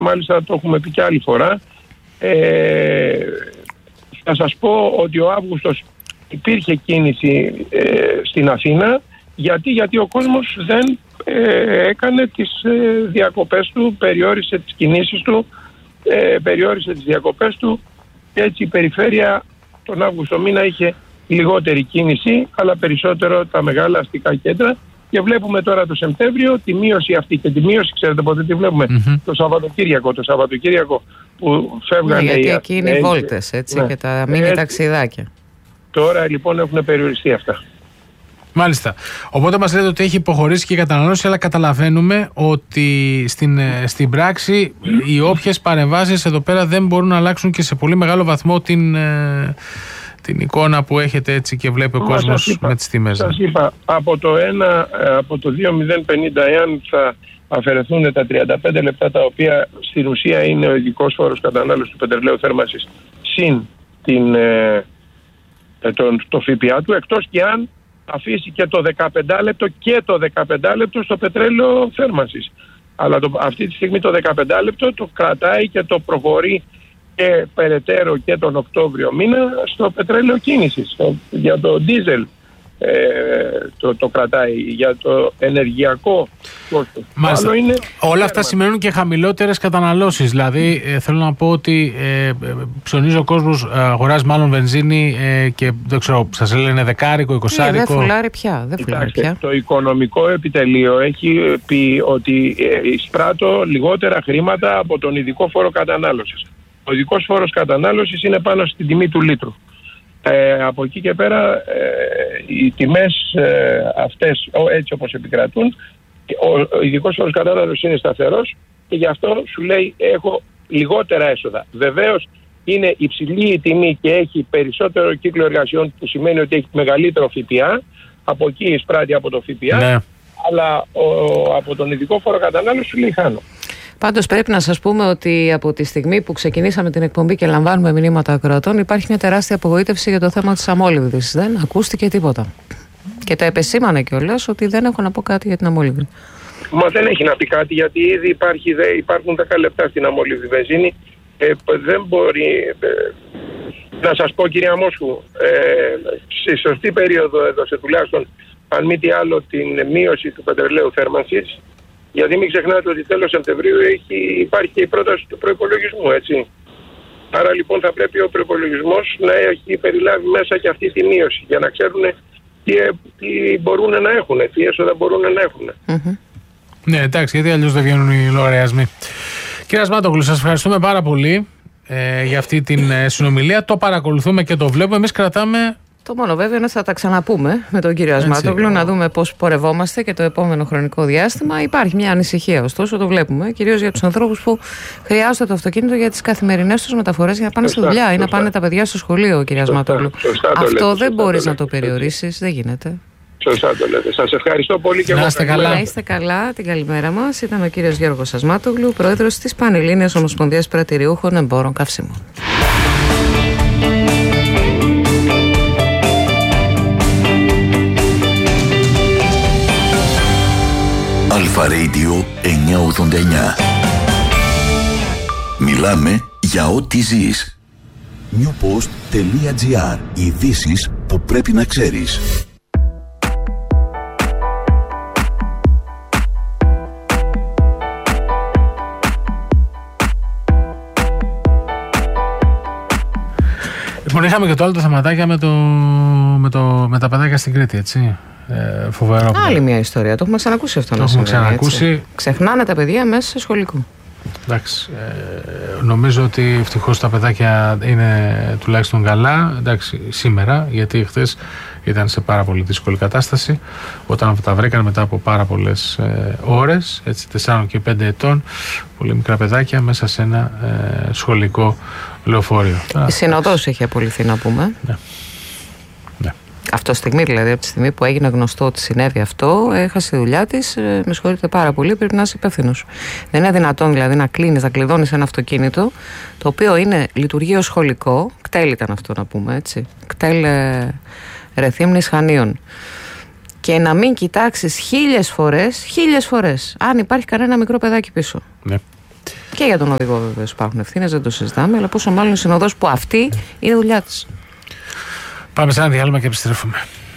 μάλιστα το έχουμε πει και άλλη φορά. Θα σας πω ότι ο Αύγουστος υπήρχε κίνηση στην Αθήνα. Γιατί ο κόσμος δεν έκανε τις διακοπές του, περιόρισε τις κινήσεις του, περιόρισε τις διακοπές του, και έτσι η περιφέρεια τον Αύγουστο μήνα είχε λιγότερη κίνηση, αλλά περισσότερο τα μεγάλα αστικά κέντρα. Και βλέπουμε τώρα το Σεπτέμβριο τη μείωση αυτή. Και τη μείωση, ξέρετε πότε τη βλέπουμε? Το Σαββατοκύριακο που φεύγανε. Γιατί εκεί είναι οι βόλτες, έτσι, και τα μίνι ταξιδάκια. Τώρα λοιπόν έχουν περιοριστεί αυτά. Μάλιστα. Οπότε μας λέτε ότι έχει υποχωρήσει και η κατανάλωση, αλλά καταλαβαίνουμε ότι στην πράξη οι όποιες παρεμβάσεις εδώ πέρα δεν μπορούν να αλλάξουν και σε πολύ μεγάλο βαθμό την εικόνα που έχετε, έτσι, και βλέπει ο κόσμος με τις τιμές. Σας είπα, από το 2.050, εάν θα αφαιρεθούν τα 35 λεπτά, τα οποία στην ουσία είναι ο ειδικός φόρος κατανάλωσης του πετρελαίου θέρμανσης συν το ΦΠΑ του, εκτός και αν αφήσει και το 15 λεπτό και το 15 λεπτό στο πετρέλαιο θέρμανσης. Αλλά αυτή τη στιγμή το 15 λεπτό το κρατάει και το προχωρεί και περαιτέρω και τον Οκτώβριο μήνα στο πετρέλαιο κίνησης. Για το ντίζελ το κρατάει, για το ενεργειακό κόστος. Όλα αυτά σημαίνουν και χαμηλότερες καταναλώσεις. Δηλαδή θέλω να πω ότι ψωνίζει ο κόσμος, αγοράζει μάλλον βενζίνη και δεν ξέρω, σας λένε δεκάρικο, 20άρικο. Δεν φουλάρει πια. Το οικονομικό επιτελείο έχει πει ότι εισπράττω λιγότερα χρήματα από τον ειδικό φόρο κατανάλωσης. Ο ειδικός φόρος κατανάλωσης είναι πάνω στην τιμή του λίτρου. Από εκεί και πέρα οι τιμές αυτές έτσι όπως επικρατούν, ο ειδικός φόρος κατανάλωσης είναι σταθερός και γι' αυτό σου λέει έχω λιγότερα έσοδα. Βεβαίως είναι υψηλή η τιμή και έχει περισσότερο κύκλο εργασιών, που σημαίνει ότι έχει μεγαλύτερο ΦΠΑ, από εκεί εισπράττει από το ΦΠΑ, ναι. Αλλά από τον ειδικό φόρο κατανάλωσης σου λέει χάνω. Πάντως πρέπει να σας πούμε ότι από τη στιγμή που ξεκινήσαμε την εκπομπή και λαμβάνουμε μηνύματα ακροατών, υπάρχει μια τεράστια απογοήτευση για το θέμα της αμόλυβδης. Δεν ακούστηκε τίποτα. Και τα επεσήμανε κιόλας ότι δεν έχω να πω κάτι για την αμόλυβδη. Μα δεν έχει να πει κάτι, γιατί ήδη υπάρχουν 10 λεπτά στην αμόλυβδη βενζίνη. Δεν μπορεί... να σας πω, κυρία Μόσχου, στη σωστή περίοδο έδωσε τουλάχιστον, αν μη τι άλλο, την μείωση του πετρελαίου θέρμανσης. Γιατί μην ξεχνάτε ότι τέλος Σεπτεμβρίου υπάρχει και η πρόταση του προϋπολογισμού, έτσι. Άρα λοιπόν θα πρέπει ο προϋπολογισμός να έχει περιλάβει μέσα και αυτή τη μείωση, για να ξέρουν τι μπορούν να έχουν, τι έσοδα μπορούν να έχουν. Ναι, εντάξει, γιατί αλλιώς δεν βγαίνουν οι λογαριασμοί. Κύριε Ασμάτογλου, σας ευχαριστούμε πάρα πολύ για αυτή την συνομιλία. Το παρακολουθούμε και το βλέπουμε. Εμείς κρατάμε... Το μόνο βέβαια είναι θα τα ξαναπούμε με τον κύριο Ασμάτογλου, να δούμε πώς πορευόμαστε και το επόμενο χρονικό διάστημα. Υπάρχει μια ανησυχία, ωστόσο, το βλέπουμε, κυρίως για τους ανθρώπους που χρειάζονται το αυτοκίνητο για τις καθημερινές τους μεταφορές, για να πάνε στη δουλειά ή να πάνε τα παιδιά στο σχολείο, κύριε Ασμάτογλου. Αυτό δεν μπορείς να το περιορίσεις, δεν γίνεται. Σωστά το λέτε. Σας ευχαριστώ πολύ και εγώ. Να είστε καλά. Να είστε καλά, την καλημέρα μας. Ήταν ο κύριος Γιώργος Ασμάτογλου, πρόεδρος της Πανελλήνιας Ομοσπονδίας Πρατηριούχων Εμπόρων Καυσίμων. Αλφα Radio 989. Μιλάμε για ό,τι ζεις. newpost.gr. Ειδήσεις που πρέπει να ξέρεις. Λοιπόν, είχαμε και το άλλο το θεματάκια με τα παιδάκια στην Κρήτη, έτσι. Φοβερό. Άλλη μια ιστορία. Το έχουμε ξανακούσει αυτό. Το έχουμε ξανακούσει. Ξεχνάνε τα παιδιά μέσα σε σχολικό. Εντάξει. Νομίζω ότι ευτυχώς τα παιδάκια είναι τουλάχιστον καλά. Εντάξει, σήμερα, γιατί χθες ήταν σε πάρα πολύ δύσκολη κατάσταση. Όταν τα βρήκαν μετά από πάρα πολλές ώρες, έτσι, 4 και 5 ετών, πολύ μικρά παιδάκια μέσα σε ένα σχολικό λεωφορείο. Η συνοδός έχει απολυθεί, να πούμε. Ναι. Αυτό στιγμή, δηλαδή, από τη στιγμή που έγινε γνωστό ότι συνέβη αυτό, έχασε τη δουλειά της. Με συγχωρείτε πάρα πολύ, πρέπει να είσαι υπεύθυνος. Δεν είναι δυνατόν δηλαδή να κλείνεις, να κλειδώνεις ένα αυτοκίνητο, το οποίο λειτουργεί ως σχολικό. ΚΤΕΛ ήταν αυτό, να πούμε, έτσι. ΚΤΕΛ Ρεθύμνης Χανίων. Και να μην κοιτάξεις χίλιες φορές, αν υπάρχει κανένα μικρό παιδάκι πίσω. Ναι. Και για τον οδηγό βεβαίως υπάρχουν ευθύνες, δεν το συζητάμε, αλλά πόσο μάλλον η συνοδός που αυτή είναι δουλειά της. Πάμε σε ένα διάλειμμα και επιστρέφουμε.